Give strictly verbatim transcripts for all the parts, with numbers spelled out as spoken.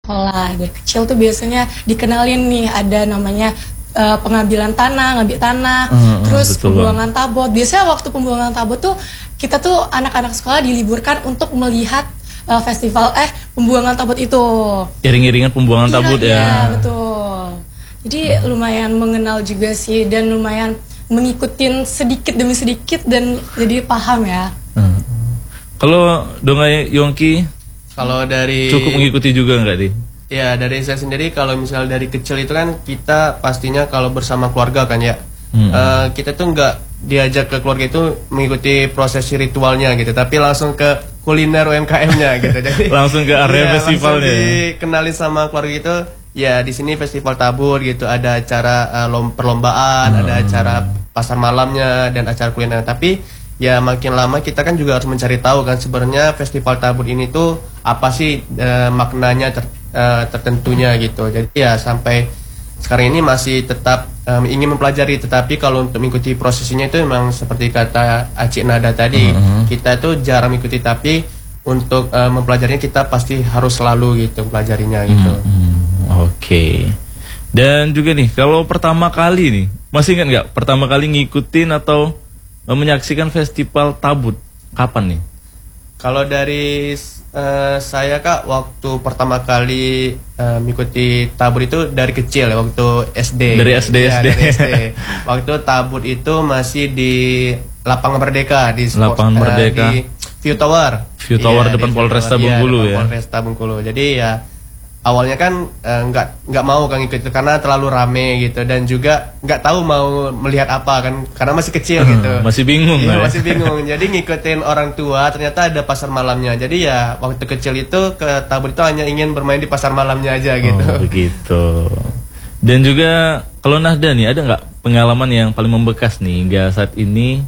sekolah. Dari kecil tuh biasanya dikenalin nih ada namanya uh, pengambilan tanah, ngambil tanah, hmm, terus pembuangan tabot. Biasanya waktu pembuangan tabot tuh kita tuh anak-anak sekolah diliburkan untuk melihat uh, festival eh pembuangan tabot itu. Iring-iringan pembuangan tabot ya. Iya, betul. Jadi lumayan mengenal juga sih dan lumayan mengikutin sedikit demi sedikit dan jadi paham ya. Hmm. Kalau Dongai Yongki, kalau dari cukup mengikuti juga nggak di? Ya dari saya sendiri kalau misal dari kecil itu kan kita pastinya kalau bersama keluarga kan ya, hmm. uh, kita tuh nggak diajak ke keluarga itu mengikuti prosesi ritualnya gitu, tapi langsung ke kuliner U M K M-nya gitu. Jadi langsung ke area ya, festivalnya. Dikenalin sama keluarga itu. Ya di sini festival tabur gitu, ada acara uh, perlombaan, hmm. ada acara pasar malamnya dan acara kuliner. Tapi ya makin lama kita kan juga harus mencari tahu kan sebenarnya festival tabur ini tuh apa sih uh, maknanya ter, uh, tertentunya gitu. Jadi ya sampai sekarang ini masih tetap um, ingin mempelajari, tetapi kalau untuk mengikuti prosesinya itu memang seperti kata Acik Nada tadi, hmm. kita itu jarang mengikuti, tapi untuk uh, mempelajarinya kita pasti harus selalu gitu mempelajarinya gitu. Hmm. Oke, okay. Dan juga nih kalau pertama kali nih, masih ingat nggak pertama kali ngikutin atau uh, menyaksikan festival tabut kapan nih? Kalau dari uh, saya kak, waktu pertama kali uh, mengikuti tabut itu dari kecil ya, waktu S D. Dari S D ya, S D. Dari S D. Waktu tabut itu masih di Lapangan Merdeka di sport, Lapangan Merdeka. Uh, di View Tower. View Tower ya, depan Polresta Bengkulu ya. Polresta Bengkulu. Jadi ya awalnya kan uh, nggak nggak mau kan ikut itu karena terlalu rame gitu, dan juga nggak tahu mau melihat apa kan karena masih kecil hmm, gitu. Masih bingung ya, ya? Masih bingung. Jadi ngikutin orang tua, ternyata ada pasar malamnya. Jadi ya waktu kecil itu ke tabur itu hanya ingin bermain di pasar malamnya aja gitu. Oh, begitu. Dan juga kalau Nahda nih, ada nggak pengalaman yang paling membekas nih hingga saat ini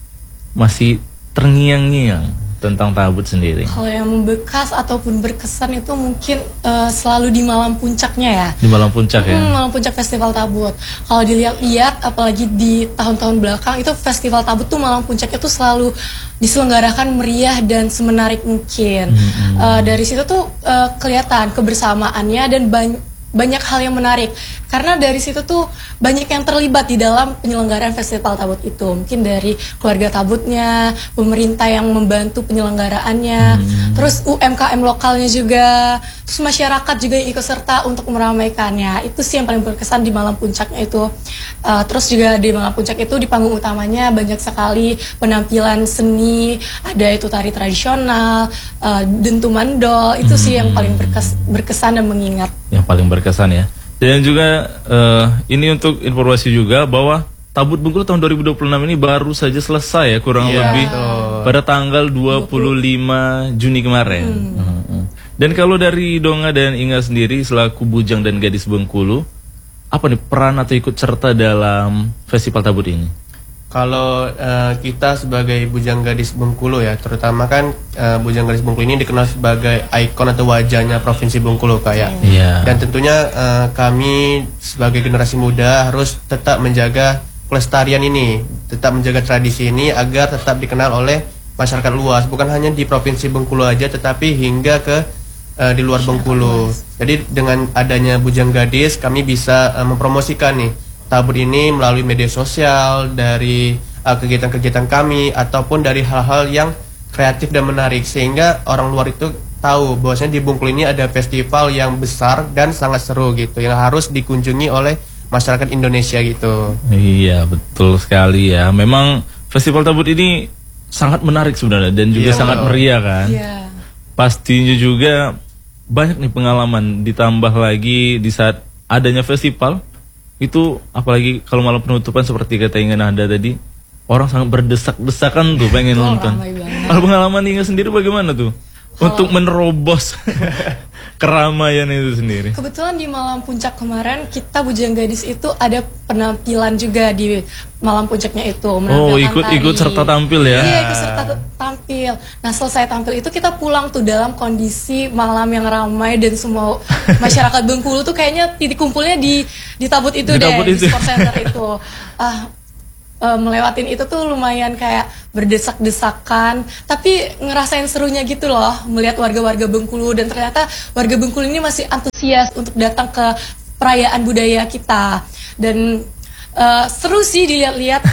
masih terngiang-ngiang tentang tabut sendiri? Kalau yang membekas ataupun berkesan itu mungkin uh, selalu di malam puncaknya ya. Di malam puncak ya? Hmm, malam puncak festival tabut. Kalau dilihat-lihat, apalagi di tahun-tahun belakang, itu festival tabut tuh malam puncaknya tuh selalu diselenggarakan meriah dan semenarik mungkin. Hmm. Uh, dari situ tuh uh, kelihatan kebersamaannya dan banyak banyak hal yang menarik karena dari situ tuh banyak yang terlibat di dalam penyelenggaraan festival tabut itu, mungkin dari keluarga tabutnya, pemerintah yang membantu penyelenggaraannya, hmm. terus U M K M lokalnya juga, terus masyarakat juga yang ikut serta untuk meramaikannya. Itu sih yang paling berkesan di malam puncaknya itu. Uh, terus juga di malam puncak itu di panggung utamanya banyak sekali penampilan seni, ada itu tari tradisional, uh, dentuman dol, itu hmm. sih yang paling berkes berkesan dan mengingat. Yang paling berkesan ya. Dan juga uh, ini untuk informasi juga bahwa Tabut Bengkulu tahun dua ribu dua puluh enam ini baru saja selesai ya, kurang yeah. lebih oh. pada tanggal dua puluh lima Juni kemarin. Hmm. Uh-huh. Dan kalau dari Donga dan Inga sendiri selaku bujang dan gadis Bengkulu, apa nih peran atau ikut serta dalam festival Tabut ini? Kalau uh, kita sebagai bujang gadis Bengkulu ya, terutama kan uh, bujang gadis Bengkulu ini dikenal sebagai ikon atau wajahnya Provinsi Bengkulu kayak. Yeah. Dan tentunya uh, kami sebagai generasi muda harus tetap menjaga kelestarian ini, tetap menjaga tradisi ini agar tetap dikenal oleh masyarakat luas, bukan hanya di Provinsi Bengkulu aja, tetapi hingga ke uh, di luar Bengkulu. Jadi dengan adanya bujang gadis, kami bisa uh, mempromosikan nih Tabut ini melalui media sosial, dari uh, kegiatan-kegiatan kami, ataupun dari hal-hal yang kreatif dan menarik, sehingga orang luar itu tahu bahwasanya di Bengkulu ini ada festival yang besar dan sangat seru gitu, yang harus dikunjungi oleh masyarakat Indonesia gitu. Iya, betul sekali ya. Memang festival Tabut ini sangat menarik sebenarnya dan juga iya, sangat betul. meriah kan. Iya. Pastinya juga banyak nih pengalaman, ditambah lagi di saat adanya festival itu, apalagi kalau malam penutupan seperti kata Inga Nahda tadi, orang sangat berdesak-desakan tuh pengen oh, nonton. Kalau pengalaman Inga sendiri bagaimana tuh? Oh. Untuk menerobos keramaian itu sendiri. Kebetulan di malam puncak kemarin kita bujang gadis itu ada penampilan juga di malam puncaknya itu. Oh, ikut-ikut serta tampil ya? Iya, ikut serta tampil. Nah, selesai tampil itu kita pulang tuh dalam kondisi malam yang ramai dan semua masyarakat Bengkulu tuh kayaknya titik kumpulnya di di Tabut itu di deh, Tabut di itu. Sport Center itu. Ah, uh, melewatin itu tuh lumayan kayak berdesak-desakan, tapi ngerasain serunya gitu loh melihat warga-warga Bengkulu, dan ternyata warga Bengkulu ini masih antusias untuk datang ke perayaan budaya kita. Dan uh, seru sih dilihat-lihat.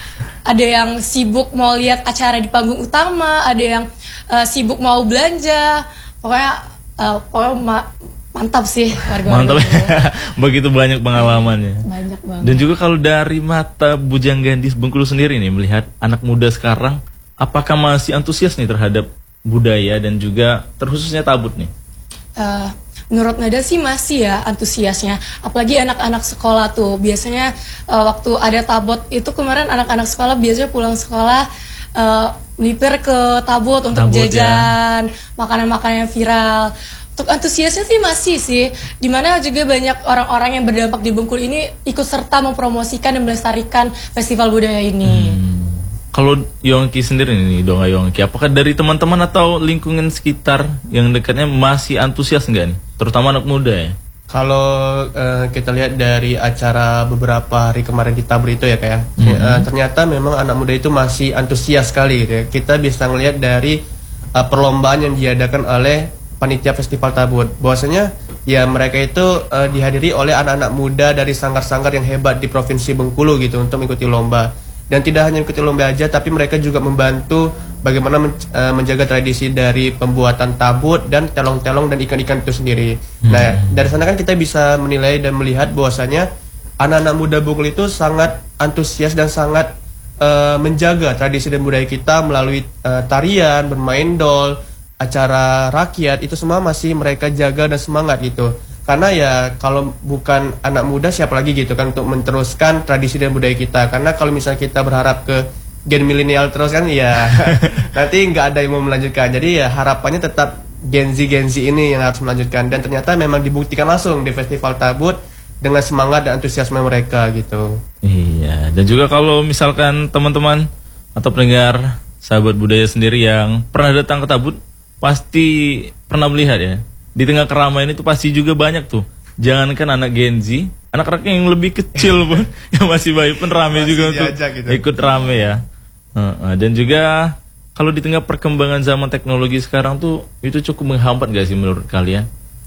Ada yang sibuk mau lihat acara di panggung utama, ada yang uh, sibuk mau belanja. Pokoknya uh, pokoknya ma- mantap sih warga. Mantap. Begitu banyak pengalamannya. Banyak banget. Dan juga kalau dari mata Bujang Gadis Bengkulu sendiri nih, melihat anak muda sekarang, apakah masih antusias nih terhadap budaya dan juga terkhususnya tabut nih? Uh, menurut Nada sih masih ya antusiasnya, apalagi anak-anak sekolah tuh biasanya uh, waktu ada tabut itu kemarin anak-anak sekolah biasanya pulang sekolah uh, melipir ke tabut untuk Tabut, jajan, ya. Makanan-makanan yang viral. Untuk antusiasnya sih masih sih, dimana juga banyak orang-orang yang berdampak di Bengkulu ini ikut serta mempromosikan dan melestarikan festival budaya ini. Hmm. Kalau Yongki sendiri nih, Donga Yongki, apakah dari teman-teman atau lingkungan sekitar yang dekatnya masih antusias nggak nih, terutama anak muda ya? Kalau uh, kita lihat dari acara beberapa hari kemarin di Tabur itu ya kayak, mm-hmm. ya, uh, ternyata memang anak muda itu masih antusias sekali. Ya. Kita bisa melihat dari uh, perlombaan yang diadakan oleh panitia Festival Tabur, bahwasanya ya mereka itu uh, dihadiri oleh anak-anak muda dari sanggar-sanggar yang hebat di Provinsi Bengkulu gitu untuk mengikuti lomba. Dan tidak hanya mengikuti lomba aja, tapi mereka juga membantu bagaimana men, uh, menjaga tradisi dari pembuatan tabut dan telong-telong dan ikan-ikan itu sendiri. Hmm. Nah, dari sana kan kita bisa menilai dan melihat bahwasanya anak-anak muda Bengkulu itu sangat antusias dan sangat uh, menjaga tradisi dan budaya kita melalui uh, tarian, bermain dol, acara rakyat, itu semua masih mereka jaga dan semangat gitu. Karena ya kalau bukan anak muda siapa lagi gitu kan untuk meneruskan tradisi dan budaya kita. Karena kalau misalnya kita berharap ke gen milenial terus kan ya nanti nggak ada yang mau melanjutkan. Jadi ya harapannya tetap Gen Z Gen Z ini yang harus melanjutkan. Dan ternyata memang dibuktikan langsung di Festival Tabut dengan semangat dan antusiasme mereka gitu. Iya, dan juga kalau misalkan teman-teman atau pendengar sahabat budaya sendiri yang pernah datang ke Tabut, pasti pernah melihat ya, di tengah keramaian itu pasti juga banyak tuh, jangankan anak Gen Z, anak-anak yang lebih kecil pun yang masih bayi pun rame masih juga untuk gitu. Ikut rame ya. Uh, uh, dan juga kalau di tengah perkembangan zaman teknologi sekarang tuh, itu cukup menghambat gak sih menurut kalian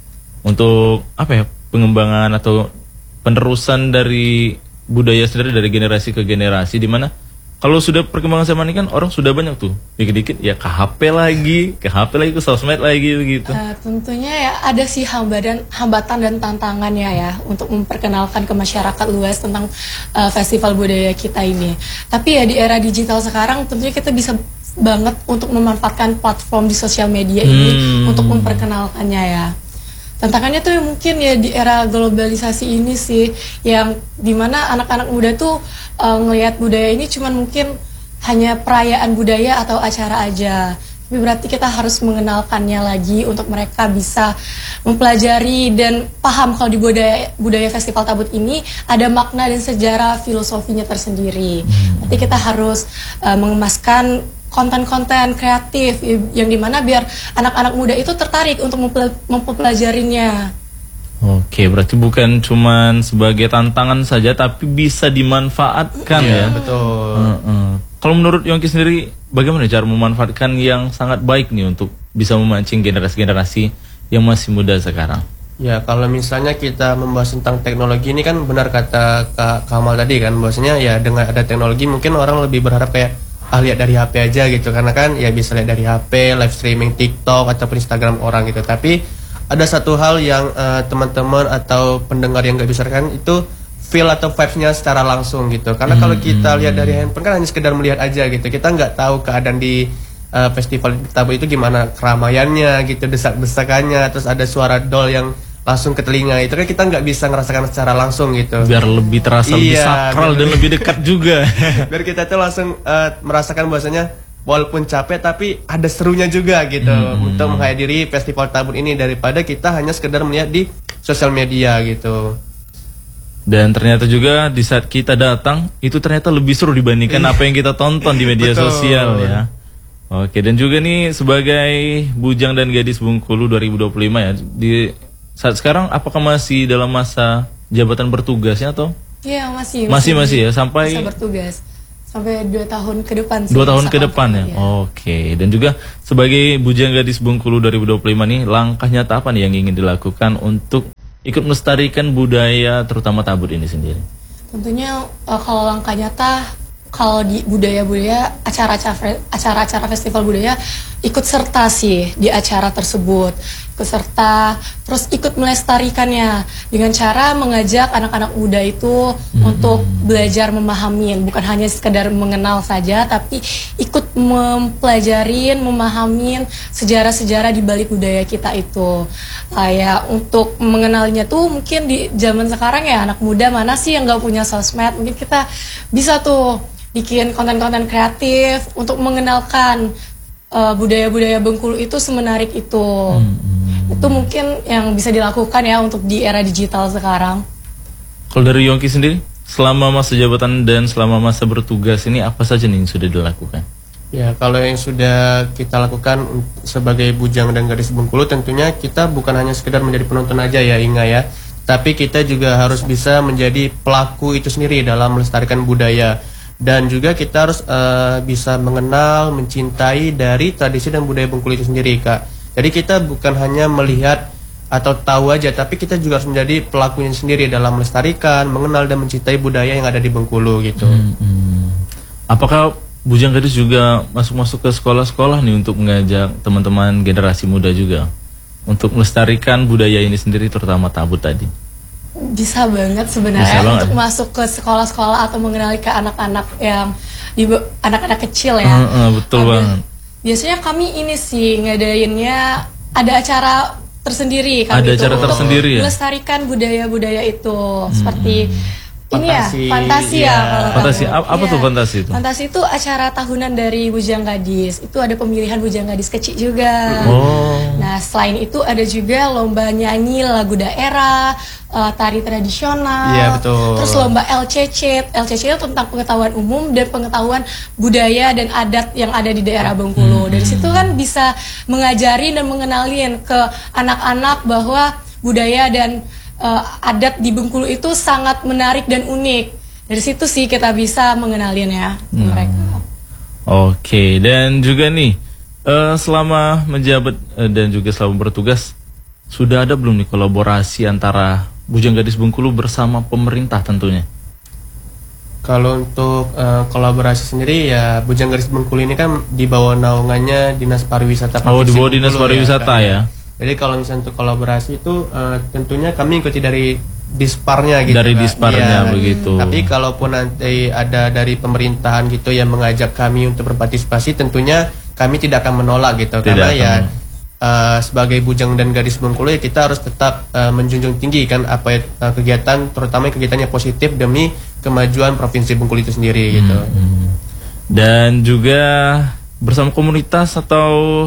untuk apa ya, pengembangan atau penerusan dari budaya sendiri dari generasi ke generasi, di mana kalau sudah perkembangan zaman ini kan orang sudah banyak tuh, dikit-dikit ya ke H P lagi, ke H P lagi, ke sosmed lagi gitu. Uh, tentunya ya ada sih hambatan, hambatan dan tantangannya ya untuk memperkenalkan ke masyarakat luas tentang uh, festival budaya kita ini. Tapi ya di era digital sekarang tentunya kita bisa banget untuk memanfaatkan platform di sosial media ini hmm. untuk memperkenalkannya ya. Tantangannya tuh mungkin ya di era globalisasi ini sih, yang dimana anak-anak muda tuh uh, ngelihat budaya ini cuman mungkin hanya perayaan budaya atau acara aja. Tapi berarti kita harus mengenalkannya lagi untuk mereka bisa mempelajari dan paham kalau di budaya, budaya Festival Tabut ini ada makna dan sejarah filosofinya tersendiri. Berarti kita harus uh, mengemaskan konten-konten kreatif yang dimana biar anak-anak muda itu tertarik untuk mempelajarinya. Oke, berarti bukan cuman sebagai tantangan saja, tapi bisa dimanfaatkan ya. Ya, betul. Uh-uh. Kalau menurut Yongki sendiri, bagaimana cara memanfaatkan yang sangat baik nih untuk bisa memancing generasi-generasi yang masih muda sekarang? Ya, kalau misalnya kita membahas tentang teknologi ini kan benar kata Kak Kamal tadi kan, bahwasanya ya dengan ada teknologi mungkin orang lebih berharap kayak ah lihat dari H P aja gitu, karena kan ya bisa lihat dari H P, live streaming TikTok ataupun Instagram orang gitu. Tapi ada satu hal yang uh, teman-teman atau pendengar yang gak bisa kan itu feel atau vibes-nya secara langsung gitu. Karena hmm. kalau kita lihat dari handphone kan hanya sekedar melihat aja gitu. Kita nggak tahu keadaan di uh, festival Tabut itu gimana keramaiannya gitu, desak-desakannya, terus ada suara dol yang langsung ke telinga, itu kan kita nggak bisa ngerasakan secara langsung gitu. Biar lebih terasa lebih iya, sakral dan lebih dekat juga. Biar kita tuh langsung uh, merasakan bahwasanya walaupun capek tapi ada serunya juga gitu hmm. untuk menghadiri Festival Tabut ini, daripada kita hanya sekedar melihat di sosial media gitu. Dan ternyata juga di saat kita datang itu ternyata lebih seru dibandingkan apa yang kita tonton di media sosial ya. Oke, dan juga nih sebagai Bujang dan Gadis Bengkulu dua ribu dua puluh lima ya, di saat sekarang apakah masih dalam masa jabatan bertugasnya atau? Iya masih. Masih masih, masih ya sampai. Masa bertugas. sampai dua tahun ke depan. Dua tahun ke depan ya? ya. Oke. Dan juga sebagai Bujang Gadis Bengkulu dua ribu dua puluh lima nih, langkah nyata apa nih yang ingin dilakukan untuk ikut melestarikan budaya terutama tabut ini sendiri? Tentunya uh, kalau langkah nyata, kalau di budaya-budaya, acara-acara acara-acara festival budaya ikut serta sih di acara tersebut, ikut serta, terus ikut melestarikannya dengan cara mengajak anak-anak muda itu hmm. untuk belajar memahami, bukan hanya sekedar mengenal saja, tapi ikut mempelajarin, memahami sejarah-sejarah di balik budaya kita itu. Kayak untuk mengenalnya tuh mungkin di zaman sekarang ya anak muda mana sih yang nggak punya sosmed, mungkin kita bisa tuh bikin konten-konten kreatif untuk mengenalkan uh, budaya-budaya Bengkulu itu semenarik itu. Hmm. Itu mungkin yang bisa dilakukan ya untuk di era digital sekarang. Kalau dari Yongki sendiri, selama masa jabatan dan selama masa bertugas ini apa saja nih yang sudah dilakukan? Ya, kalau yang sudah kita lakukan sebagai Bujang dan Gadis Bengkulu, tentunya kita bukan hanya sekedar menjadi penonton aja ya Inga ya, tapi kita juga harus bisa menjadi pelaku itu sendiri dalam melestarikan budaya. Dan juga kita harus uh, bisa mengenal, mencintai dari tradisi dan budaya Bengkulu itu sendiri, Kak. Jadi kita bukan hanya melihat atau tahu aja, tapi kita juga harus menjadi pelakunya sendiri dalam melestarikan, mengenal dan mencintai budaya yang ada di Bengkulu gitu. Hmm, hmm. Apakah Bujang Gadis juga masuk-masuk ke sekolah-sekolah nih untuk mengajak teman-teman generasi muda juga untuk melestarikan budaya ini sendiri, terutama tabut tadi? Bisa banget sebenarnya Bisa untuk banget. masuk ke sekolah-sekolah atau mengenali ke anak-anak yang di anak-anak kecil ya. Uh, uh, betul Ada, banget. Biasanya kami ini sih ngadainnya ada acara tersendiri. Kami ada acara tersendiri ya. Melestarikan budaya-budaya itu hmm. seperti ini fantasi, ya, fantasi ya. ya fantasi apa, apa ya. tuh fantasi itu? Fantasi itu acara tahunan dari Bujang Gadis. Itu ada pemilihan Bujang Gadis kecil juga. Oh. Nah, selain itu ada juga lomba nyanyi lagu daerah, uh, tari tradisional. Iya, betul. Terus lomba L C C. L C C itu tentang pengetahuan umum dan pengetahuan budaya dan adat yang ada di daerah Bengkulu. Hmm. Dari situ kan bisa mengajari dan mengenalin ke anak-anak bahwa budaya dan Uh, adat di Bengkulu itu sangat menarik dan unik. Dari situ sih kita bisa mengenalinnya hmm. mereka. Oke, okay. Dan juga nih uh, selama menjabat uh, dan juga selama bertugas, sudah ada belum nih kolaborasi antara Bujang Gadis Bengkulu bersama pemerintah tentunya? Kalau untuk uh, kolaborasi sendiri ya Bujang Gadis Bengkulu ini kan di bawah naungannya Dinas Pariwisata. Oh, di bawah Dinas Pariwisata ya. ya? Jadi kalau misalnya untuk kolaborasi itu uh, tentunya kami ikuti dari disparnya gitu. Dari disparnya ya, begitu. Tapi kalaupun nanti ada dari pemerintahan gitu yang mengajak kami untuk berpartisipasi, tentunya kami tidak akan menolak gitu. Tidak Karena akan. ya uh, sebagai Bujang dan Gadis Bengkulu ya kita harus tetap uh, menjunjung tinggi kan apa uh, kegiatan, terutama kegiatan yang positif demi kemajuan Provinsi Bengkulu itu sendiri hmm, gitu. Hmm. Dan juga bersama komunitas atau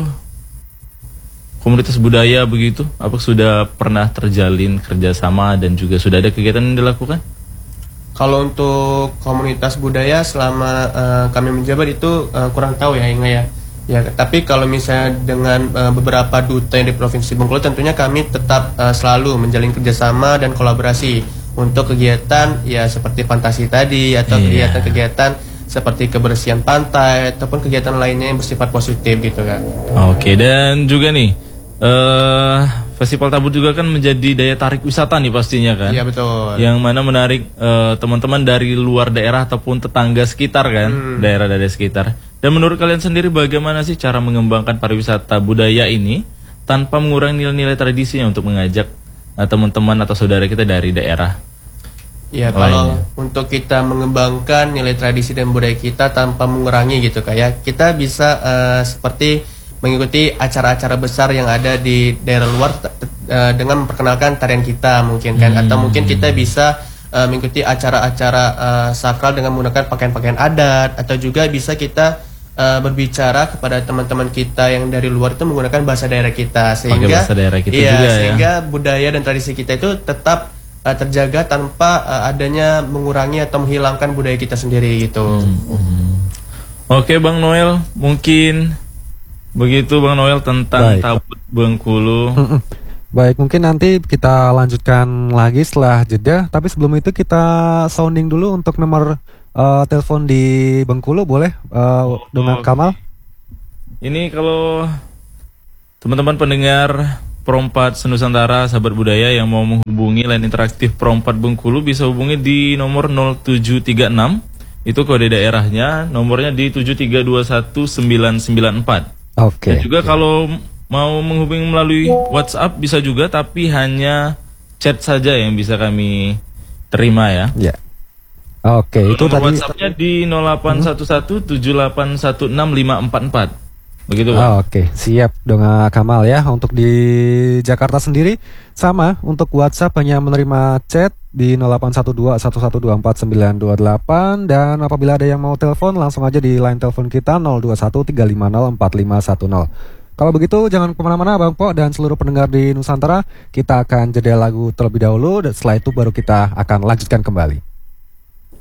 komunitas budaya begitu, apa sudah pernah terjalin kerjasama dan juga sudah ada kegiatan yang dilakukan? Kalau untuk komunitas budaya selama uh, kami menjabat itu uh, kurang tahu ya Inga ya. Ya, tapi kalau misalnya dengan uh, beberapa duta yang di Provinsi Bengkulu, tentunya kami tetap uh, selalu menjalin kerjasama dan kolaborasi untuk kegiatan ya seperti fantasi tadi atau yeah. kegiatan-kegiatan seperti kebersihan pantai ataupun kegiatan lainnya yang bersifat positif gitu kan. Oke, dan juga nih. Uh, Festival Tabut juga kan menjadi daya tarik wisata nih pastinya kan. Iya betul. Yang mana menarik uh, teman-teman dari luar daerah ataupun tetangga sekitar kan, hmm. daerah-daerah sekitar. Dan menurut kalian sendiri bagaimana sih cara mengembangkan pariwisata budaya ini tanpa mengurangi nilai-nilai tradisinya untuk mengajak uh, teman-teman atau saudara kita dari daerah? Ya kalau untuk kita mengembangkan nilai tradisi dan budaya kita tanpa mengurangi gitu kayak kita bisa uh, seperti mengikuti acara-acara besar yang ada di daerah luar uh, dengan memperkenalkan tarian kita mungkin kan hmm. atau mungkin kita bisa uh, mengikuti acara-acara uh, sakral dengan menggunakan pakaian-pakaian adat atau juga bisa kita uh, berbicara kepada teman-teman kita yang dari luar itu menggunakan bahasa daerah kita sehingga bahasa daerah kita iya, juga, sehingga ya. budaya dan tradisi kita itu tetap uh, terjaga tanpa uh, adanya mengurangi atau menghilangkan budaya kita sendiri gitu. Hmm. Hmm. Oke Bang Noel, mungkin begitu Bang Noel tentang Baik. Tabut Bengkulu. Baik, mungkin nanti kita lanjutkan lagi setelah jeda. Tapi sebelum itu kita sounding dulu untuk nomor uh, telepon di Bengkulu boleh uh, Oh, dengan oke. Kamal? Ini kalau teman-teman pendengar Perompat Senusantara, sahabat budaya yang mau menghubungi line interaktif Perompat Bengkulu bisa hubungi di nomor nol tujuh tiga enam, itu kode daerahnya, nomornya di tujuh tiga dua satu sembilan sembilan empat. Oke. Dan juga kalau mau menghubungi melalui WhatsApp bisa juga, tapi hanya chat saja yang bisa kami terima ya. Ya. Oke, itu Nomor tadi. WhatsAppnya di nol delapan satu satu tujuh delapan satu enam lima empat empat. Begitu, Pak. Ah, Oke, siap dengan Kamal ya. Untuk di Jakarta sendiri sama, untuk WhatsApp hanya menerima chat di nol delapan satu dua satu satu dua empat sembilan dua delapan, dan apabila ada yang mau telepon langsung aja di line telepon kita nol dua satu tiga lima nol empat lima satu nol. Kalau begitu jangan kemana-mana Bang Po dan seluruh pendengar di Nusantara. Kita akan jeda lagu terlebih dahulu dan setelah itu baru kita akan lanjutkan kembali.